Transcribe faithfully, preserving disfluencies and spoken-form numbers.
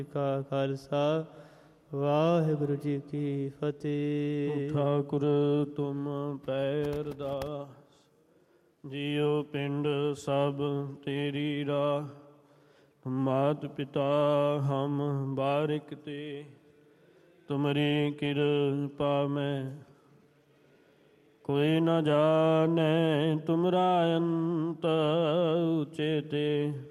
ਕਾ ਖਾਲਸਾ ਵਾਹਿਗੁਰੂ ਜੀ ਕੀ ਫਤਿਹ। ਠਾਕੁਰ ਤੁਮ ਪੈ ਅਰਦਾਸ, ਜੀਉ ਪਿੰਡ ਸਭ ਤੇਰੀ ਰਾਹ। ਮਾਤ ਪਿਤਾ ਹਮ ਬਾਰਿਕ ਤੇ, ਤੁਮਰੀ ਕਿਰਪਾ ਮੈਂ ਕੋਈ ਨ ਜਾਣੈ। ਤੁਮਰਾ ਅੰਤ ਉਚੇਤੇ,